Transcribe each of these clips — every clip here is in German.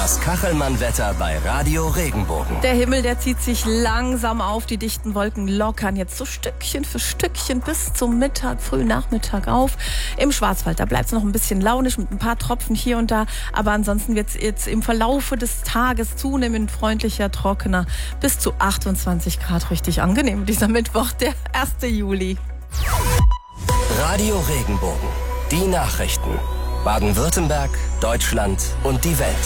Das Kachelmann-Wetter bei Radio Regenbogen. Der Himmel, der zieht sich langsam auf. Die dichten Wolken lockern jetzt so Stückchen für Stückchen bis zum Mittag, frühen Nachmittag auf. Im Schwarzwald, da bleibt es noch ein bisschen launisch mit ein paar Tropfen hier und da. Aber ansonsten wird es jetzt im Verlaufe des Tages zunehmend freundlicher, trockener. Bis zu 28 Grad, richtig angenehm. Dieser Mittwoch, der 1. Juli. Radio Regenbogen. Die Nachrichten. Baden-Württemberg, Deutschland und die Welt.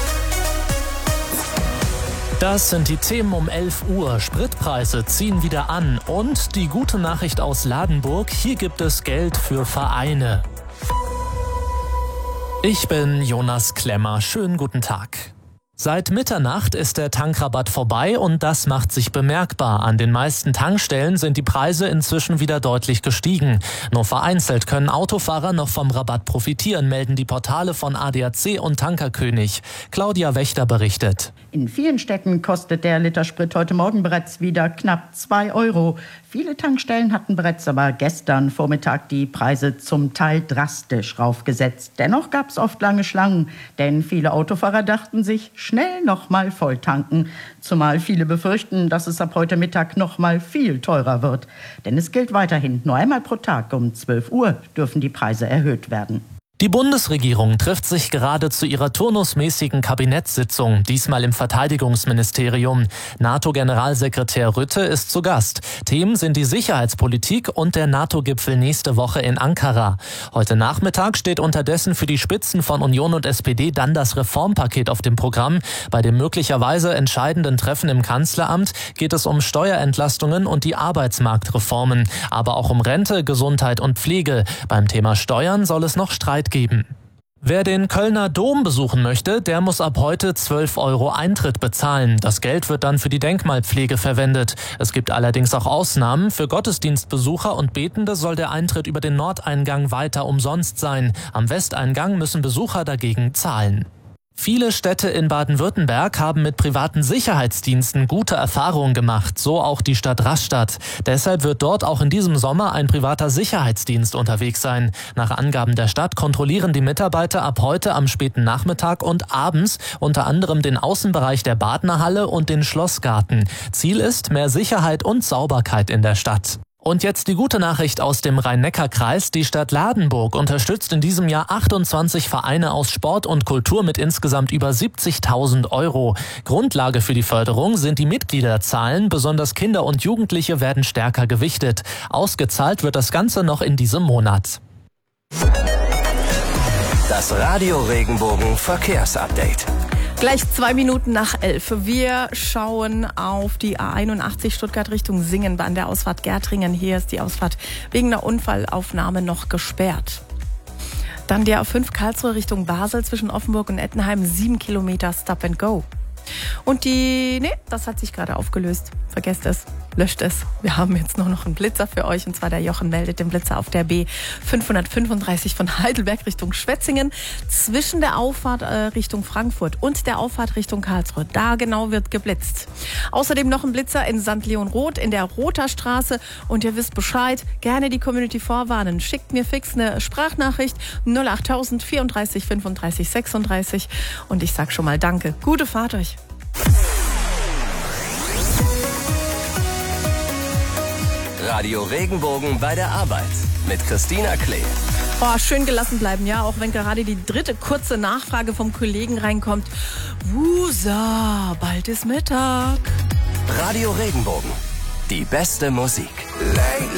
Das sind die Themen um 11 Uhr. Spritpreise ziehen wieder an. Und die gute Nachricht aus Ladenburg, hier gibt es Geld für Vereine. Ich bin Jonas Klemmer. Schönen guten Tag. Seit Mitternacht ist der Tankrabatt vorbei und das macht sich bemerkbar. An den meisten Tankstellen sind die Preise inzwischen wieder deutlich gestiegen. Nur vereinzelt können Autofahrer noch vom Rabatt profitieren, melden die Portale von ADAC und Tankerkönig. Claudia Wächter berichtet. In vielen Städten kostet der Liter Sprit heute Morgen bereits wieder knapp 2 Euro. Viele Tankstellen hatten bereits aber gestern Vormittag die Preise zum Teil drastisch raufgesetzt. Dennoch gab es oft lange Schlangen, denn viele Autofahrer dachten sich, schnell noch mal voll tanken. Zumal viele befürchten, dass es ab heute Mittag noch mal viel teurer wird. Denn es gilt weiterhin, nur einmal pro Tag um 12 Uhr dürfen die Preise erhöht werden. Die Bundesregierung trifft sich gerade zu ihrer turnusmäßigen Kabinettssitzung, diesmal im Verteidigungsministerium. NATO-Generalsekretär Rutte ist zu Gast. Themen sind die Sicherheitspolitik und der NATO-Gipfel nächste Woche in Ankara. Heute Nachmittag steht unterdessen für die Spitzen von Union und SPD dann das Reformpaket auf dem Programm. Bei dem möglicherweise entscheidenden Treffen im Kanzleramt geht es um Steuerentlastungen und die Arbeitsmarktreformen, aber auch um Rente, Gesundheit und Pflege. Beim Thema Steuern soll es noch Streit geben. Wer den Kölner Dom besuchen möchte, der muss ab heute 12 Euro Eintritt bezahlen. Das Geld wird dann für die Denkmalpflege verwendet. Es gibt allerdings auch Ausnahmen. Für Gottesdienstbesucher und Betende soll der Eintritt über den Nordeingang weiter umsonst sein. Am Westeingang müssen Besucher dagegen zahlen. Viele Städte in Baden-Württemberg haben mit privaten Sicherheitsdiensten gute Erfahrungen gemacht, so auch die Stadt Rastatt. Deshalb wird dort auch in diesem Sommer ein privater Sicherheitsdienst unterwegs sein. Nach Angaben der Stadt kontrollieren die Mitarbeiter ab heute am späten Nachmittag und abends unter anderem den Außenbereich der Badnerhalle und den Schlossgarten. Ziel ist mehr Sicherheit und Sauberkeit in der Stadt. Und jetzt die gute Nachricht aus dem Rhein-Neckar-Kreis. Die Stadt Ladenburg unterstützt in diesem Jahr 28 Vereine aus Sport und Kultur mit insgesamt über 70.000 Euro. Grundlage für die Förderung sind die Mitgliederzahlen. Besonders Kinder und Jugendliche werden stärker gewichtet. Ausgezahlt wird das Ganze noch in diesem Monat. Das Radio Regenbogen Verkehrsupdate. Gleich 2 Minuten nach 11. Wir schauen auf die A81 Stuttgart Richtung Singen an der Ausfahrt Gärtringen. Hier ist die Ausfahrt wegen einer Unfallaufnahme noch gesperrt. Dann die A5 Karlsruhe Richtung Basel zwischen Offenburg und Ettenheim, 7 Kilometer Stop and Go. Und das hat sich gerade aufgelöst. Vergesst es, löscht es. Wir haben jetzt nur noch einen Blitzer für euch, und zwar der Jochen meldet den Blitzer auf der B535 von Heidelberg Richtung Schwetzingen zwischen der Auffahrt Richtung Frankfurt und der Auffahrt Richtung Karlsruhe. Da genau wird geblitzt. Außerdem noch ein Blitzer in St. Leon-Roth in der Rother Straße, und ihr wisst Bescheid, gerne die Community vorwarnen. Schickt mir fix eine Sprachnachricht 08000 34 35 36 und ich sag schon mal Danke. Gute Fahrt euch. Radio Regenbogen bei der Arbeit mit Christina Klee. Oh, schön gelassen bleiben, ja, auch wenn gerade die dritte kurze Nachfrage vom Kollegen reinkommt. Wusa, bald ist Mittag. Radio Regenbogen, die beste Musik.